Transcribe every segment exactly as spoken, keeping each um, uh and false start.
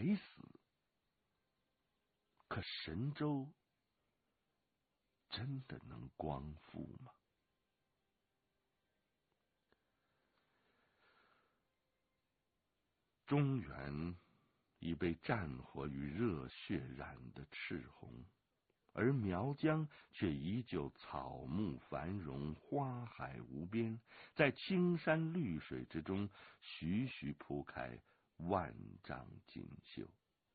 白死。可神州真的能光复吗？中原已被战火与热血染得赤红，而苗疆却依旧草木繁荣，花海无边，在青山绿水之中徐徐铺开万丈锦绣。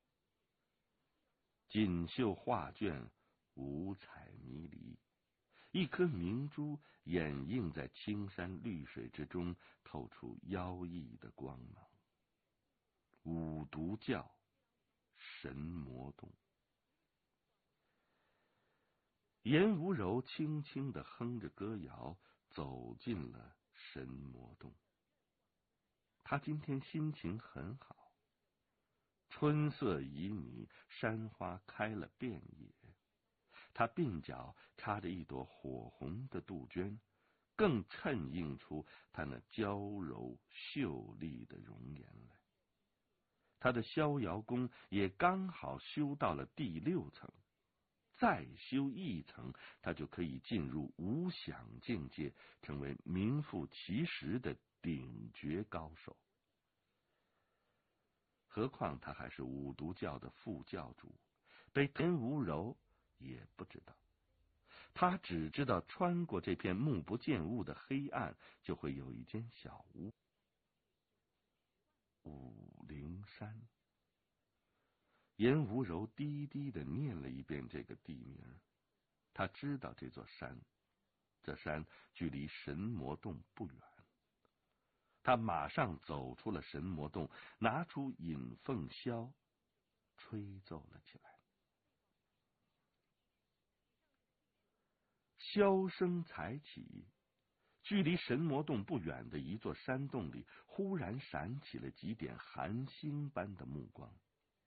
锦绣画卷，五彩迷离，一颗明珠掩映在青山绿水之中，透出妖异的光芒。五毒教神魔洞。颜无柔轻轻地哼着歌谣，走进了神魔洞。他今天心情很好，春色旖旎，山花开了遍野。他鬓角插着一朵火红的杜鹃，更衬映出他那娇柔秀丽的容颜来。他的逍遥宫也刚好修到了第六层，再修一层，他就可以进入无想境界，成为名副其实的顶绝高手。何况他还是五毒教的副教主，被颜无柔也不知道。他只知道穿过这片目不见物的黑暗，就会有一间小屋。武陵山。颜无柔低低地念了一遍这个地名，他知道这座山，这山距离神魔洞不远。他马上走出了神魔洞，拿出引凤箫，吹奏了起来。箫声才起，距离神魔洞不远的一座山洞里，忽然闪起了几点寒星般的目光。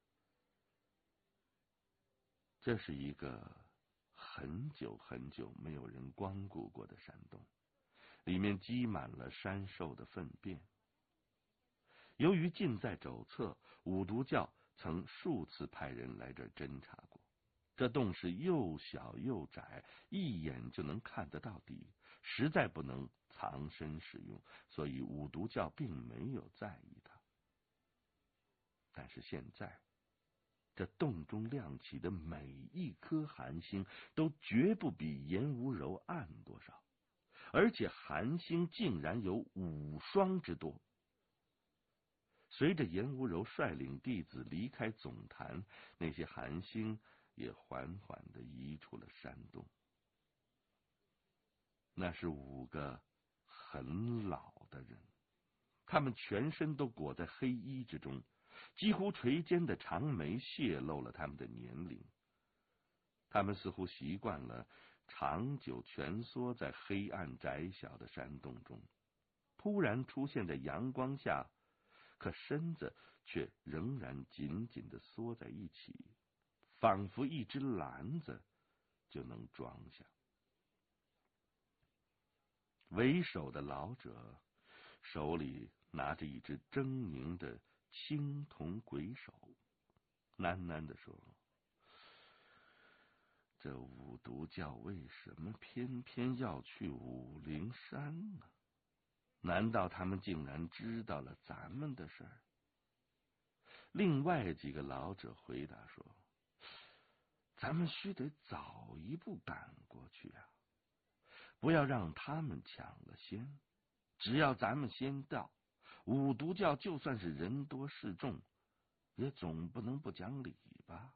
这是一个很久很久没有人光顾过的山洞，里面积满了山兽的粪便。由于近在肘侧，五毒教曾数次派人来这儿侦查过。这洞是又小又窄，一眼就能看得到底，实在不能藏身使用，所以五毒教并没有在意它。但是现在，这洞中亮起的每一颗寒星都绝不比颜无柔暗多少，而且寒星竟然有五双之多。随着颜无柔率领弟子离开总坛，那些寒星也缓缓地移出了山洞。那是五个很老的人，他们全身都裹在黑衣之中，几乎垂肩的长眉泄露了他们的年龄。他们似乎习惯了长久蜷缩在黑暗窄小的山洞中，突然出现在阳光下，可身子却仍然紧紧地缩在一起，仿佛一只篮子就能装下。为首的老者手里拿着一只狰狞的青铜鬼手，喃喃地说：“这五毒教为什么偏偏要去武陵山呢？难道他们竟然知道了咱们的事儿？”另外几个老者回答说：“咱们须得早一步赶过去啊，不要让他们抢了先。只要咱们先到，五毒教就算是人多势众，也总不能不讲理吧？”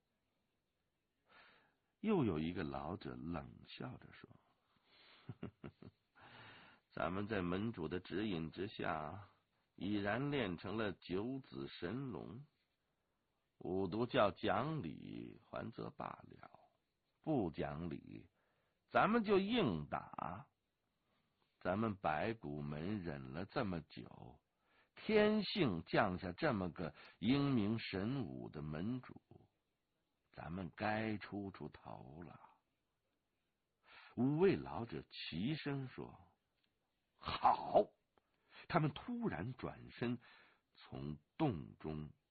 又有一个老者冷笑着说：“呵呵呵，咱们在门主的指引之下，已然练成了九子神龙。五毒教讲理还则罢了，不讲理，咱们就硬打。咱们白骨门忍了这么久，天幸降下这么个英明神武的门主，咱们该出出头了。”五位老者齐声说：“好！”他们突然转身，从洞中